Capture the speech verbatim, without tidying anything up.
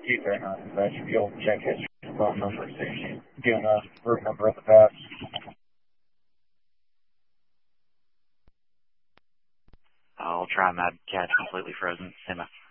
Keep that on. That should be able to check history, phone number, see if she's given a room number of the past. I'll try my catch completely frozen. Stand by.